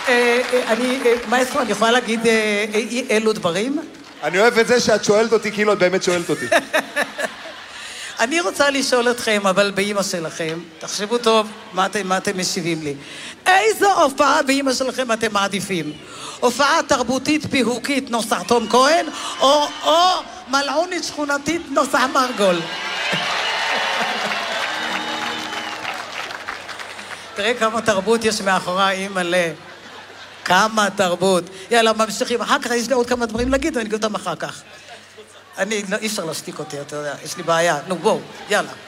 מאסטרו, אני יכולה להגיד אילו דברים? אני אוהב את זה שאת שואלת אותי כאילו את באמת שואלת אותי. אני רוצה לשאול אתכם, אבל באמא שלכם, תחשבו טוב מה אתם משיבים לי. איזו הופעה באמא שלכם אתם מעדיפים? הופעה תרבותית פיהוקית נוסח תום כהן, או מלעונית שכונתית נוסח מרגול? תראה כמה תרבות יש מאחורי אימא ל... כמה תרבות. יאללה, ממשיכים. אחר כך יש לי עוד כמה דברים להגיד, ואני אגיד אותם אחר כך. אי אפשר להשתיק אותי, אתה יודע, יש לי בעיה. נו, בואו, יאללה.